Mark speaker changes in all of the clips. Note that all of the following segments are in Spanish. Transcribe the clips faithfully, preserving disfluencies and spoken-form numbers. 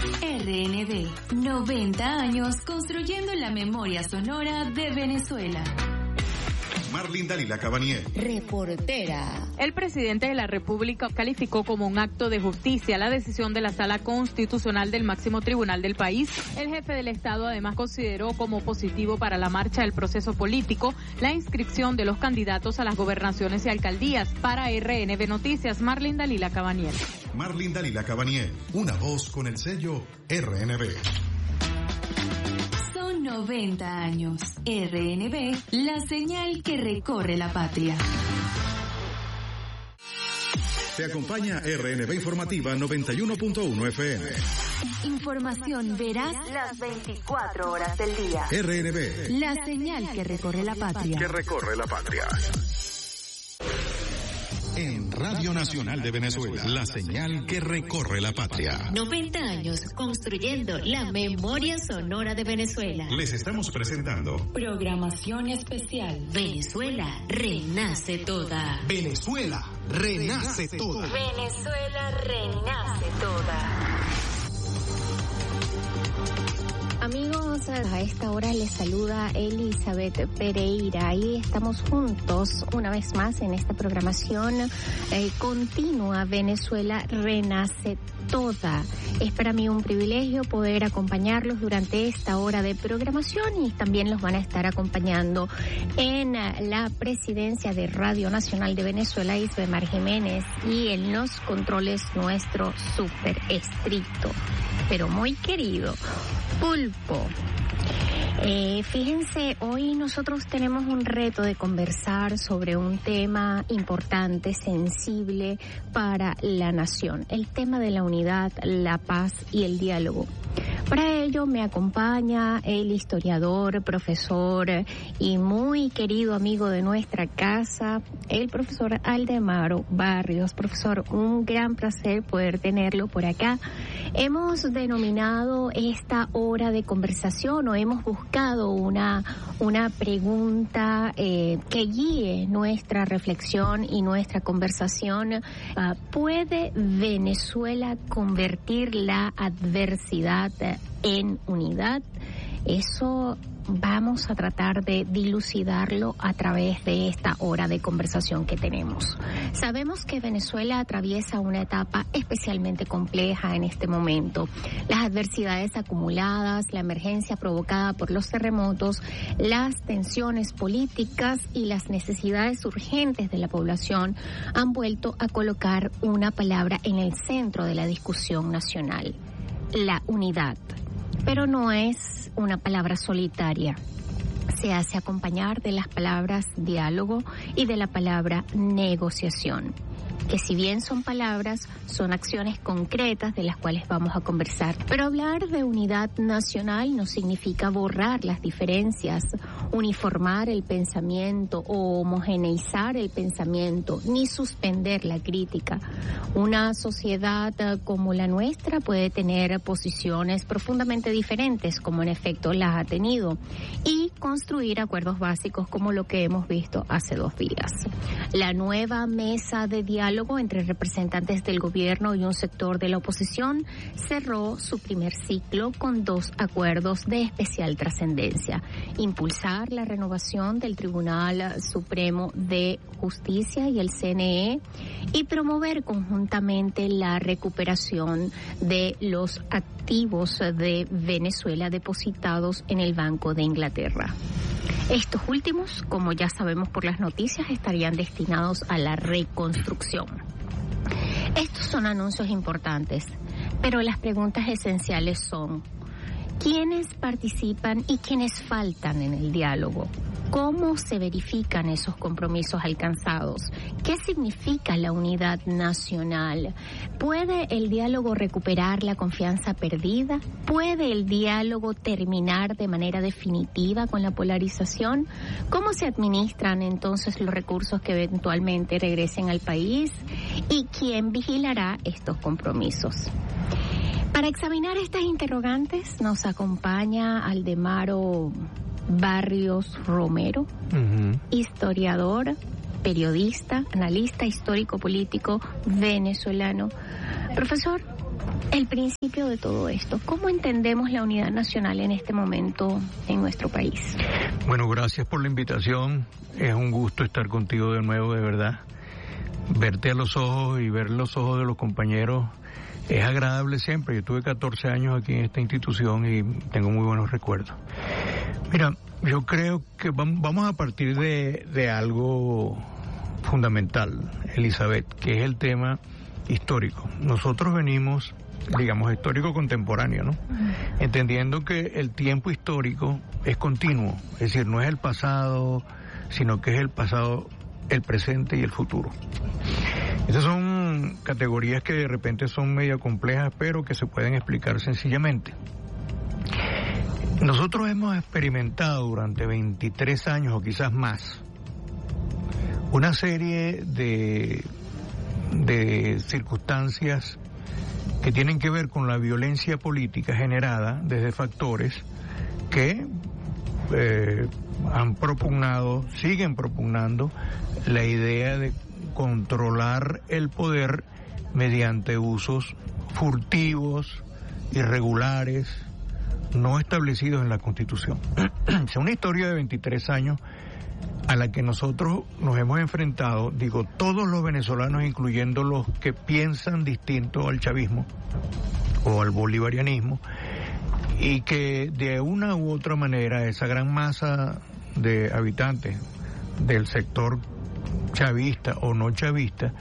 Speaker 1: R N B, noventa años construyendo la memoria sonora de Venezuela.
Speaker 2: Marlene Dalila Cabanier,
Speaker 1: reportera.
Speaker 3: El presidente de la República calificó como un acto de justicia la decisión de la Sala Constitucional del máximo tribunal del país. El jefe del Estado además consideró como positivo para la marcha del proceso político la inscripción de los candidatos a las gobernaciones y alcaldías. Para R N B Noticias, Marlene Dalila Cabanier.
Speaker 2: Marlene Dalila Cabanier, una voz con el sello R N B.
Speaker 1: noventa años. R N B, la señal que recorre la patria.
Speaker 2: Te acompaña R N B Informativa noventa y uno punto uno F M.
Speaker 1: Información veraz las veinticuatro horas del día.
Speaker 2: R N B,
Speaker 1: la señal que recorre la patria.
Speaker 2: Que recorre la patria. En Radio Nacional de Venezuela, la señal que recorre la patria.
Speaker 1: noventa años construyendo la memoria sonora de Venezuela.
Speaker 2: Les estamos presentando
Speaker 1: programación especial. Venezuela renace toda.
Speaker 2: Venezuela renace toda.
Speaker 1: Venezuela renace toda.
Speaker 4: Amigos, a esta hora les saluda Elizabeth Pereira y estamos juntos una vez más en esta programación eh, continua. Venezuela renace toda. Es para mí un privilegio poder acompañarlos durante esta hora de programación y también los van a estar acompañando en la presidencia de Radio Nacional de Venezuela, Isbemar Jiménez, y en los controles nuestro súper estricto, pero muy querido Pulpo. Eh, fíjense, hoy nosotros tenemos un reto de conversar sobre un tema importante, sensible para la nación, el tema de la unidad, la paz y el diálogo. Para ello me acompaña el historiador, profesor y muy querido amigo de nuestra casa, el profesor Aldemaro Barrios. Profesor, un gran placer poder tenerlo por acá. Hemos denominado esta hora de conversación o hemos buscado una, una pregunta eh, que guíe nuestra reflexión y nuestra conversación. Uh, ¿Puede Venezuela convertir la adversidad en unidad? Eso vamos a tratar de dilucidarlo a través de esta hora de conversación que tenemos. Sabemos que Venezuela atraviesa una etapa especialmente compleja en este momento. Las adversidades acumuladas, la emergencia provocada por los terremotos, las tensiones políticas y las necesidades urgentes de la población han vuelto a colocar una palabra en el centro de la discusión nacional: la unidad. Pero no es una palabra solitaria. Se hace acompañar de las palabras diálogo y de la palabra negociación, que si bien son palabras, son acciones concretas de las cuales vamos a conversar. Pero hablar de unidad nacional no significa borrar las diferencias, uniformar el pensamiento o homogeneizar el pensamiento, ni suspender la crítica. Una sociedad como la nuestra puede tener posiciones profundamente diferentes, como en efecto las ha tenido, y construir acuerdos básicos como lo que hemos visto hace dos días. La nueva mesa de diálogo entre representantes del gobierno y un sector de la oposición cerró su primer ciclo con dos acuerdos de especial trascendencia: impulsar la renovación del Tribunal Supremo de Justicia y el C N E y promover conjuntamente la recuperación de los activos de Venezuela depositados en el Banco de Inglaterra. Estos últimos, como ya sabemos por las noticias, estarían destinados a la reconstrucción. Estos son anuncios importantes, pero las preguntas esenciales son: ¿quiénes participan y quiénes faltan en el diálogo? ¿Cómo se verifican esos compromisos alcanzados? ¿Qué significa la unidad nacional? ¿Puede el diálogo recuperar la confianza perdida? ¿Puede el diálogo terminar de manera definitiva con la polarización? ¿Cómo se administran entonces los recursos que eventualmente regresen al país? ¿Y quién vigilará estos compromisos? Para examinar estas interrogantes nos acompaña Aldemaro Barrios Romero, uh-huh. historiador, periodista, analista histórico-político venezolano. Profesor, el principio de todo esto. ¿Cómo entendemos la unidad nacional en este momento en nuestro país?
Speaker 5: Bueno, gracias por la invitación. Es un gusto estar contigo de nuevo, de verdad. Verte a los ojos y ver los ojos de los compañeros es agradable siempre. Yo tuve catorce años aquí en esta institución y tengo muy buenos recuerdos. Mira, yo creo que vamos a partir de, de algo fundamental, Elizabeth, que es el tema histórico. Nosotros venimos, digamos, histórico contemporáneo, ¿no? Uh-huh. Entendiendo que el tiempo histórico es continuo, es decir, no es el pasado, sino que es el pasado, el presente y el futuro. Estas son categorías que de repente son medio complejas, pero que se pueden explicar sencillamente. Nosotros hemos experimentado durante veintitrés años o quizás más una serie de, de circunstancias que tienen que ver con la violencia política generada desde factores que eh, han propugnado, siguen propugnando la idea de controlar el poder mediante usos furtivos, irregulares, no establecidos en la Constitución. Es una historia de veintitrés años a la que nosotros nos hemos enfrentado, digo, todos los venezolanos, incluyendo los que piensan distinto al chavismo o al bolivarianismo, y que de una u otra manera esa gran masa de habitantes del sector chavista o no chavista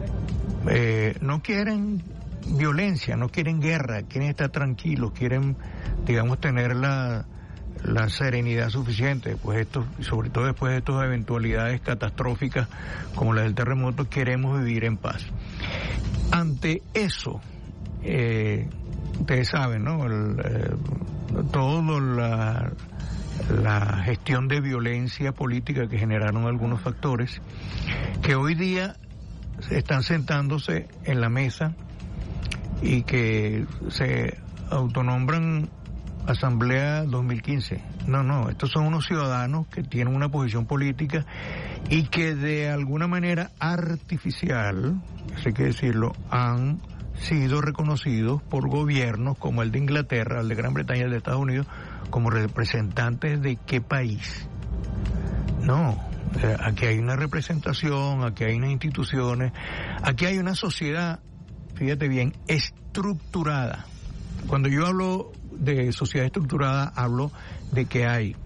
Speaker 5: eh, no quieren violencia, no quieren guerra, quieren estar tranquilos, quieren, digamos, tener la la serenidad suficiente, pues esto, sobre todo después de estas eventualidades catastróficas como la del terremoto, queremos vivir en paz. Ante eso, eh, ustedes saben, ¿no? El, eh, toda la, la gestión de violencia política que generaron algunos factores que hoy día están sentándose en la mesa y que se autonombran Asamblea dos mil quince. No, no, estos son unos ciudadanos que tienen una posición política y que de alguna manera artificial, hay que decirlo, han sido reconocidos por gobiernos como el de Inglaterra, el de Gran Bretaña, el de Estados Unidos, como representantes de qué país. No, aquí hay una representación, aquí hay unas instituciones, aquí hay una sociedad, fíjate bien, estructurada. Cuando yo hablo de sociedad estructurada, hablo de que hay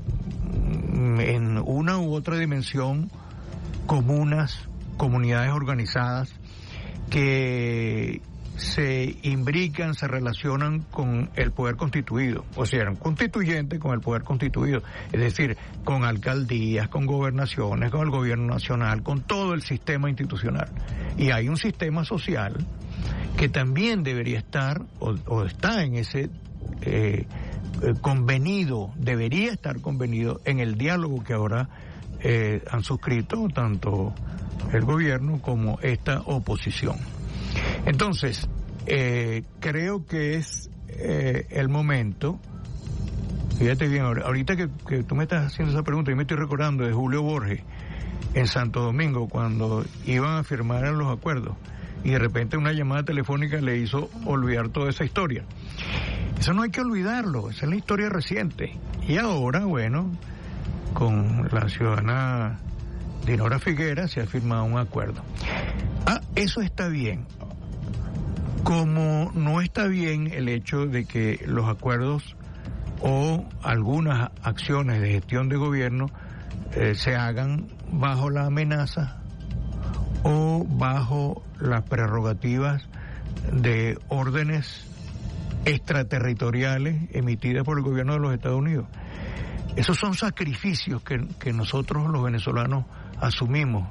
Speaker 5: en una u otra dimensión comunas, comunidades organizadas que se imbrican, se relacionan con el poder constituido, o sea, un constituyente con el poder constituido, es decir, con alcaldías, con gobernaciones, con el gobierno nacional, con todo el sistema institucional. Y hay un sistema social que también debería estar, o, o está en ese eh, convenido, debería estar convenido en el diálogo que ahora eh, han suscrito tanto el gobierno como esta oposición. Entonces, eh, creo que es eh, el momento, fíjate bien, ahorita que, que tú me estás haciendo esa pregunta, yo me estoy recordando de Julio Borges en Santo Domingo, cuando iban a firmar los acuerdos, y de repente una llamada telefónica le hizo olvidar toda esa historia. Eso no hay que olvidarlo, esa es la historia reciente. Y ahora, bueno, con la ciudadana Dinora Figuera se ha firmado un acuerdo. Ah, eso está bien. Como no está bien el hecho de que los acuerdos o algunas acciones de gestión de gobierno eh, se hagan bajo la amenaza o bajo las prerrogativas de órdenes extraterritoriales emitidas por el gobierno de los Estados Unidos. Esos son sacrificios que, que nosotros los venezolanos asumimos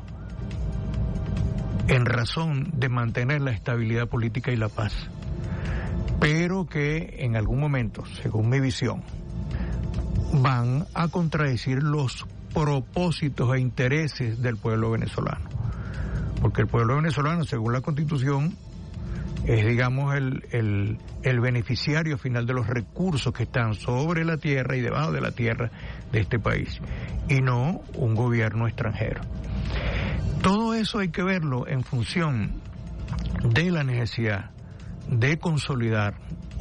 Speaker 5: en razón de mantener la estabilidad política y la paz, pero que en algún momento, según mi visión, van a contradecir los propósitos e intereses del pueblo venezolano. Porque el pueblo venezolano, según la Constitución, es, digamos, el, el, el beneficiario final de los recursos que están sobre la tierra y debajo de la tierra de este país, y no un gobierno extranjero. Todo eso hay que verlo en función de la necesidad de consolidar